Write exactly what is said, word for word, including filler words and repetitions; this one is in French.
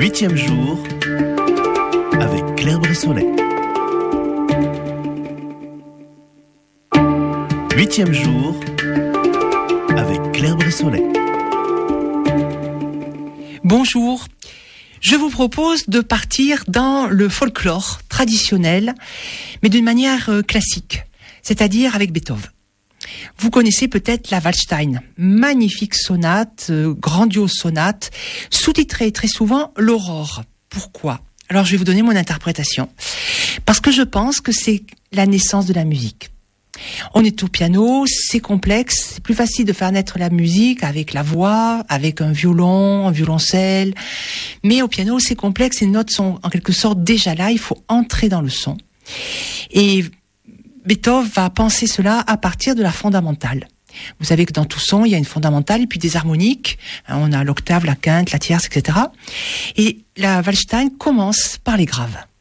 Huitième jour avec Claire Bressolet. Huitième jour avec Claire Bressolet. Bonjour, je vous propose de partir dans le folklore traditionnel, mais d'une manière euh, classique, c'est-à-dire avec Beethoven. Vous connaissez peut-être la Waldstein, magnifique sonate, euh, grandiose sonate, sous-titrée très souvent l'Aurore. Pourquoi ? Alors je vais vous donner mon interprétation, parce que je pense que c'est la naissance de la musique. On est au piano, c'est complexe, c'est plus facile de faire naître la musique avec la voix, avec un violon, un violoncelle. Mais au piano, c'est complexe, les notes sont en quelque sorte déjà là, il faut entrer dans le son. Et Beethoven va penser cela à partir de la fondamentale. Vous savez que dans tout son, il y a une fondamentale et puis des harmoniques. On a l'octave, la quinte, la tierce, et cetera. Et la Waldstein commence par les graves.